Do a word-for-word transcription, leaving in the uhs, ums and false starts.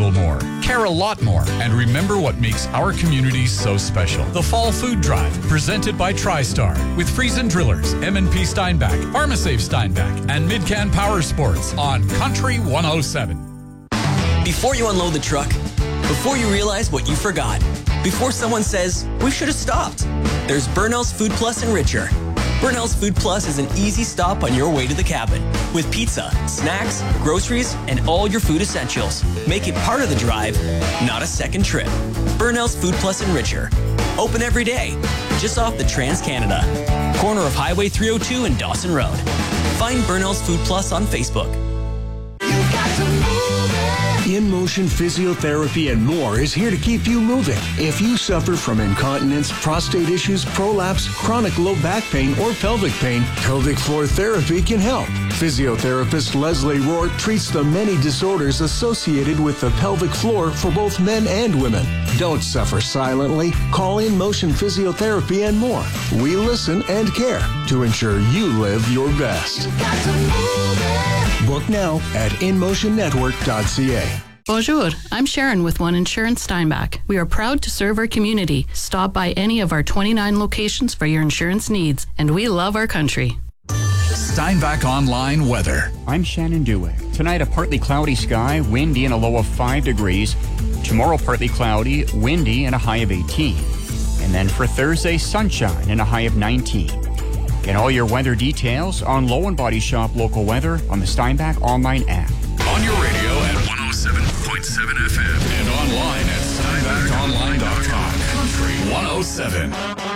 little more, care a lot more, and remember what makes our community so special. The Fall Food Drive, presented by TriStar, with Friesen Drillers, M and P Steinbach, PharmaSafe Steinbach, and Midcan Power Sports on Country one oh seven. Before you unload the truck, before you realize what you forgot, before someone says, we should have stopped, there's Burnell's Food Plus Enricher. Burnell's Food Plus is an easy stop on your way to the cabin with pizza, snacks, groceries, and all your food essentials. Make it part of the drive, not a second trip. Burnell's Food Plus Enricher. Open every day, just off the Trans-Canada. Corner of Highway three oh two and Dawson Road. Find Burnell's Food Plus on Facebook. You've got to move it. In Motion Physiotherapy and more is here to keep you moving. If you suffer from incontinence, prostate issues, prolapse, chronic low back pain, or pelvic pain, pelvic floor therapy can help. Physiotherapist Leslie Rohr treats the many disorders associated with the pelvic floor for both men and women. Don't suffer silently. Call In Motion Physiotherapy and more. We listen and care to ensure you live your best. You've got to move it. Book now at in motion network dot c a. Bonjour, I'm Sharon with One Insurance Steinbach. We are proud to serve our community. Stop by any of our twenty-nine locations for your insurance needs, and we love our country. Steinbach Online Weather. I'm Shannon Dewick. Tonight, a partly cloudy sky, windy and a low of five degrees. Tomorrow, partly cloudy, windy and a high of eighteen. And then for Thursday, sunshine and a high of nineteen. Get all your weather details on Low and Body Shop Local Weather on the Steinbach Online app. On your radio at one oh seven point seven F M and online at steinbach online dot com. Country one oh seven.